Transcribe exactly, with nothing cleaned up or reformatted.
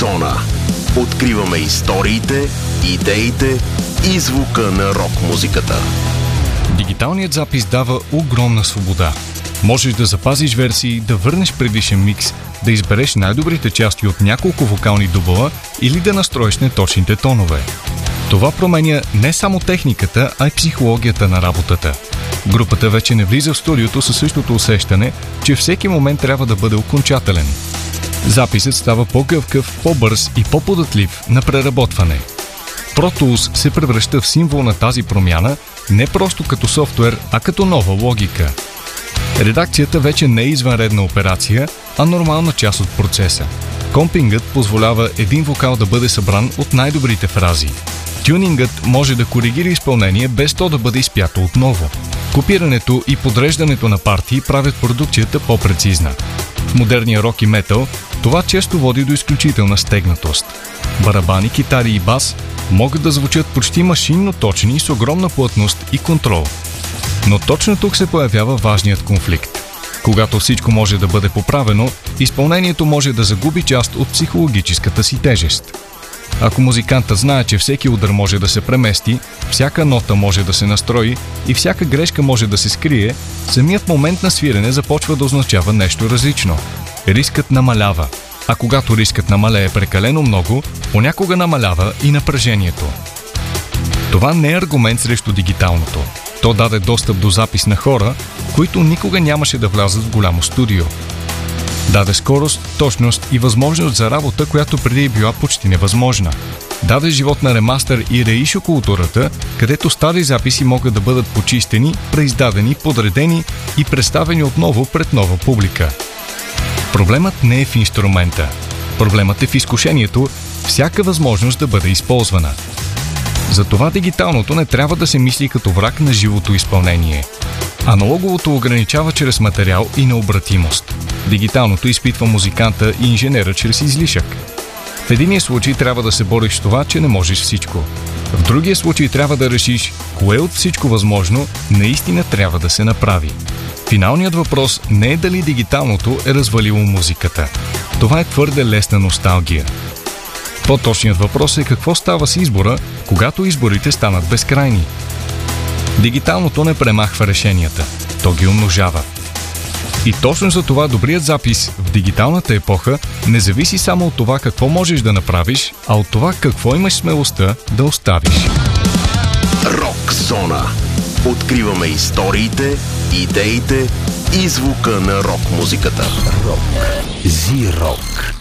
Зона. Откриваме историите, идеите и звука на рок-музиката. Дигиталният запис дава огромна свобода. Можеш да запазиш версии, да върнеш предишен микс, да избереш най-добрите части от няколко вокални дубла или да настроиш неточните тонове. Това променя не само техниката, а и психологията на работата. Групата вече не влиза в студиото със същото усещане, че всеки момент трябва да бъде окончателен. Записът става по-гъвкав, по-бърз и по-податлив на преработване. Pro Tools се превръща в символ на тази промяна не просто като софтуер, а като нова логика. Редакцията вече не е извънредна операция, а нормална част от процеса. Компингът позволява един вокал да бъде събран от най-добрите фрази. Тюнингът може да коригира изпълнение без то да бъде изпято отново. Копирането и подреждането на партии правят продукцията по-прецизна. В модерния рок и метал това често води до изключителна стегнатост. Барабани, китари и бас могат да звучат почти машинно точни с огромна плътност и контрол. Но точно тук се появява важният конфликт. Когато всичко може да бъде поправено, изпълнението може да загуби част от психологическата си тежест. Ако музикантът знае, че всеки удар може да се премести, всяка нота може да се настрои и всяка грешка може да се скрие, самият момент на свирене започва да означава нещо различно. Рискът намалява, а когато рискът намалее прекалено много, понякога намалява и напрежението. Това не е аргумент срещу дигиталното. То даде достъп до запис на хора, които никога нямаше да влязат в голямо студио. Даде скорост, точност и възможност за работа, която преди е била почти невъзможна. Даде живот на ремастър и реишо културата, където стари записи могат да бъдат почистени, преиздадени, подредени и представени отново пред нова публика. Проблемът не е в инструмента. Проблемът е в изкушението всяка възможност да бъде използвана. Затова дигиталното не трябва да се мисли като враг на живото изпълнение. Аналоговото ограничава чрез материал и необратимост. Дигиталното изпитва музиканта и инженера чрез излишък. В единия случай трябва да се бориш с това, че не можеш всичко. В другия случай трябва да решиш, кое от всичко възможно наистина трябва да се направи. Финалният въпрос не е дали дигиталното е развалило музиката. Това е твърде лесна носталгия. По-точният въпрос е какво става с избора, когато изборите станат безкрайни. Дигиталното не премахва решенията, то ги умножава. И точно за това добрият запис в дигиталната епоха не зависи само от това какво можеш да направиш, а от това какво имаш смелостта да оставиш. Рок Зона. Откриваме историите, идеите и звука на рок-музиката. Рок. Зи-рок.